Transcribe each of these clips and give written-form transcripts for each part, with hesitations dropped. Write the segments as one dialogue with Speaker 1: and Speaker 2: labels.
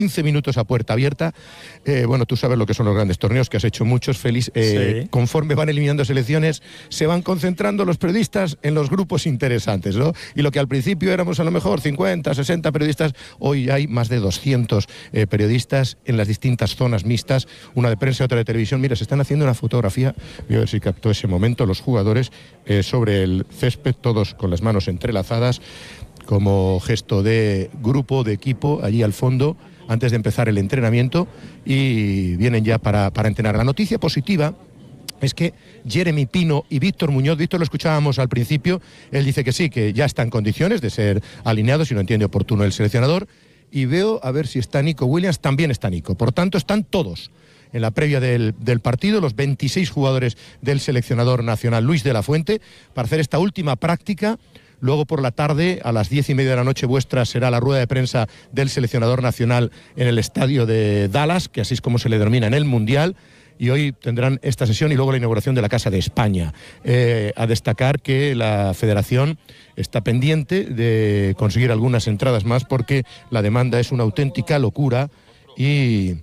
Speaker 1: 15 minutos a puerta abierta. Bueno, tú sabes lo que son los grandes torneos, que has hecho muchos, Félix.
Speaker 2: Sí.
Speaker 1: Conforme van eliminando selecciones, se van concentrando los periodistas en los grupos interesantes, ¿no? Y lo que al principio éramos a lo mejor 50, 60 periodistas, hoy hay más de 200 periodistas en las distintas zonas mixtas, una de prensa y otra de televisión. Mira, se están haciendo una fotografía, voy a ver si captó ese momento, los jugadores sobre el césped, todos con las manos entrelazadas, como gesto de grupo, de equipo, allí al fondo, antes de empezar el entrenamiento, y vienen ya para entrenar. La noticia positiva es que Jeremy Pino y Víctor Muñoz, Víctor lo escuchábamos al principio, él dice que sí, que ya está en condiciones de ser alineado, si no entiende oportuno el seleccionador, y veo a ver si está Nico Williams, también está Nico, por tanto están todos en la previa del partido, los 26 jugadores del seleccionador nacional Luis de la Fuente, para hacer esta última práctica. Luego por la tarde, a las 10:30 de la noche vuestra, será la rueda de prensa del seleccionador nacional en el estadio de Dallas, que así es como se le denomina en el Mundial, y hoy tendrán esta sesión y luego la inauguración de la Casa de España. A destacar que la Federación está pendiente de conseguir algunas entradas más, porque la demanda es una auténtica locura y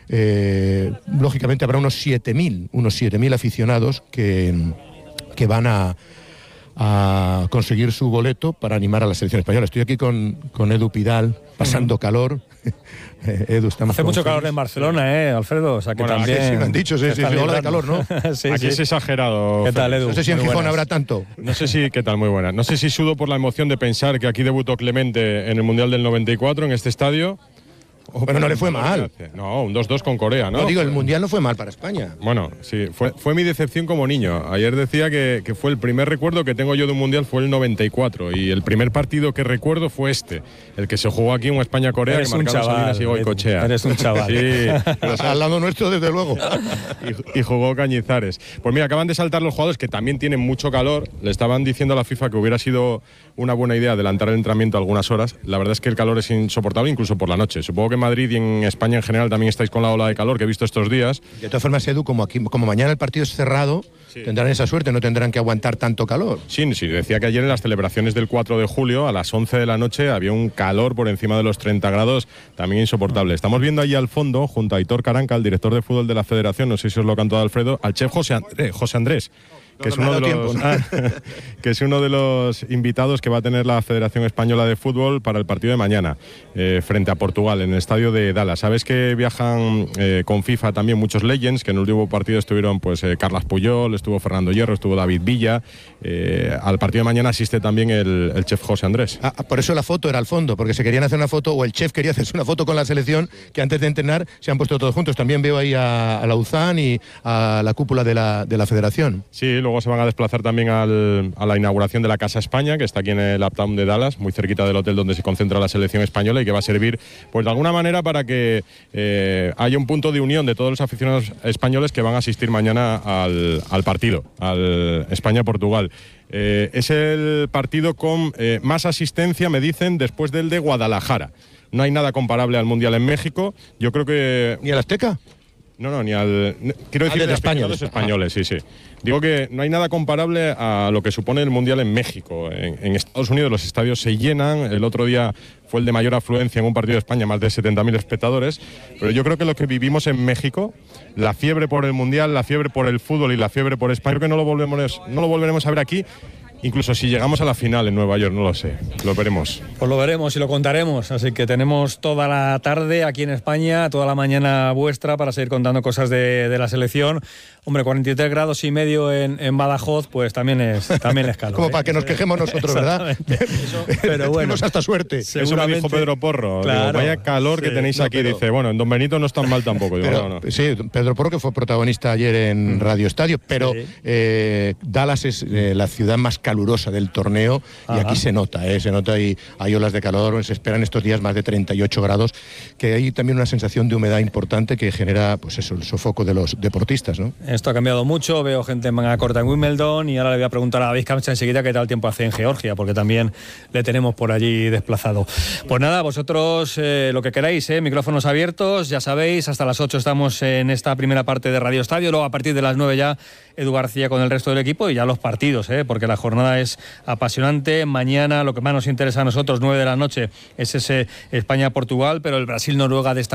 Speaker 1: lógicamente habrá unos 7.000 aficionados que van a conseguir su boleto para animar a la selección española. Estoy aquí con Edu Pidal, pasando calor. Edu, estamos
Speaker 2: hace mucho calor en Barcelona, Alfredo, o sea que
Speaker 1: bueno,
Speaker 2: también...
Speaker 1: Sí, me han dicho, sí, ola de calor, ¿no?
Speaker 3: Sí, aquí es exagerado.
Speaker 2: ¿Qué tal, Edu?
Speaker 1: No sé si en Gijón habrá tanto.
Speaker 3: No sé si, ¿qué tal? Muy buena. No sé si sudo por la emoción de pensar que aquí debutó Clemente en el Mundial del 94, en este estadio.
Speaker 1: Bueno, no le fue mal.
Speaker 3: No, un 2-2 con Corea, ¿no?
Speaker 1: No, digo, el Mundial no fue mal para España.
Speaker 3: Bueno, sí, fue mi decepción como niño. Ayer decía que fue el primer recuerdo que tengo yo de un Mundial, fue el 94. Y el primer partido que recuerdo fue el que se jugó aquí en España-Corea, que marcaron Salinas y Goicoechea.
Speaker 2: Eres un chaval.
Speaker 3: Sí.
Speaker 1: Al lado nuestro, desde luego.
Speaker 3: Y jugó Cañizares. Pues mira, acaban de saltar los jugadores que también tienen mucho calor. Le estaban diciendo a la FIFA que hubiera sido una buena idea adelantar el entrenamiento algunas horas. La verdad es que el calor es insoportable, incluso por la noche. Supongo que en Madrid y en España en general también estáis con la ola de calor que he visto estos días.
Speaker 1: De todas formas, Edu, como mañana el partido es cerrado, sí, tendrán esa suerte, no tendrán que aguantar tanto calor.
Speaker 3: Sí, decía que ayer en las celebraciones del 4 de julio a las 11 de la noche había un calor por encima de los 30 grados, también insoportable. Estamos viendo ahí al fondo, junto a Aitor Caranca, el director de fútbol de la Federación, no sé si os lo ha cantado Alfredo, al chef José Andrés. Que es, que es uno de los invitados que va a tener la Federación Española de Fútbol para el partido de mañana, frente a Portugal, en el estadio de Dallas. Sabes que viajan con FIFA también muchos legends, que en el último partido estuvieron Carles Puyol, estuvo Fernando Hierro, estuvo David Villa. Al partido de mañana asiste también el chef José Andrés.
Speaker 1: Por eso la foto era al fondo, porque se querían hacer una foto, o el chef quería hacerse una foto con la selección, que antes de entrenar se han puesto todos juntos. También veo ahí a Lauzán y a la cúpula de la Federación.
Speaker 3: Sí, luego se van a desplazar también a la inauguración de la Casa España, que está aquí en el Uptown de Dallas, muy cerquita del hotel donde se concentra la selección española, y que va a servir, pues de alguna manera, para que haya un punto de unión de todos los aficionados españoles que van a asistir mañana al partido, al España-Portugal. Es el partido con más asistencia, me dicen, después del de Guadalajara. No hay nada comparable al Mundial en México. Yo creo que...
Speaker 1: ¿Ni al Azteca?
Speaker 3: No, ni al... Quiero decir,
Speaker 1: de España.
Speaker 3: Los españoles, sí. Digo que no hay nada comparable a lo que supone el Mundial en México. En Estados Unidos los estadios se llenan. El otro día fue el de mayor afluencia en un partido de España, más de 70.000 espectadores. Pero yo creo que lo que vivimos en México, la fiebre por el Mundial, la fiebre por el fútbol y la fiebre por España, creo que no lo volveremos a ver aquí. Incluso si llegamos a la final en Nueva York, no lo sé, lo veremos.
Speaker 2: Pues lo veremos y lo contaremos, así que tenemos toda la tarde aquí en España, toda la mañana vuestra para seguir contando cosas de la selección. Hombre, 43 grados y medio en Badajoz, pues también es calor.
Speaker 1: Como para que nos quejemos nosotros, ¿verdad?
Speaker 2: Pero bueno,
Speaker 1: tenemos hasta suerte.
Speaker 3: Eso me dijo Pedro Porro.
Speaker 2: Claro,
Speaker 3: digo, vaya calor que tenéis aquí.
Speaker 2: pero...
Speaker 3: Dice, bueno, en Don Benito no es tan mal tampoco. Digo,
Speaker 1: pero,
Speaker 3: no.
Speaker 1: Sí, Pedro Porro, que fue protagonista ayer en Radio Estadio, pero sí. Dallas es la ciudad más calurosa del torneo. Ajá. Y aquí se nota y hay olas de calor, se esperan estos días más de 38 grados, que hay también una sensación de humedad importante que genera, pues eso, el sofoco de los deportistas, ¿no?
Speaker 2: Esto ha cambiado mucho, veo gente en manga corta en Wimbledon, y ahora le voy a preguntar a David Kamcha enseguida qué tal tiempo hace en Georgia, porque también le tenemos por allí desplazado. Pues nada, vosotros lo que queráis, micrófonos abiertos, ya sabéis, hasta las 8 estamos en esta primera parte de Radio Estadio, luego a partir de las 9 ya Edu García con el resto del equipo y ya los partidos, porque la jornada es apasionante. Mañana lo que más nos interesa a nosotros, 9 de la noche, es ese España-Portugal, pero el Brasil-Noruega de esta